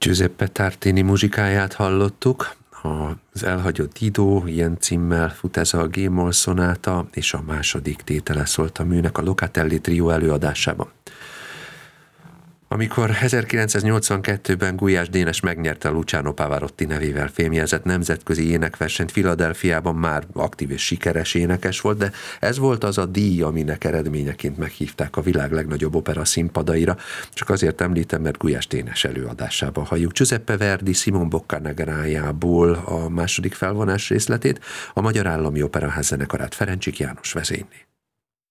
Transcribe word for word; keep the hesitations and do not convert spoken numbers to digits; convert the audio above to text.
Giuseppe Tartini muzsikáját hallottuk, az Elhagyott Dido, ilyen címmel fut ez a G-moll szonáta, és a második tétele szólt a műnek a Locatelli trió előadásában. Amikor ezerkilencszáznyolcvankettőben Gulyás Dénes megnyerte a Luciano Pavarotti nevével fémjelzett nemzetközi énekversenyt Philadelphiában, már aktív és sikeres énekes volt, de ez volt az a díj, aminek eredményeként meghívták a világ legnagyobb opera színpadaira. Csak azért említem, mert Gulyás Dénes előadásában halljuk Giuseppe Verdi Simon Boccanegrajából a második felvonás részletét, a Magyar Állami Operaház zenekarát Ferencsik János vezényli.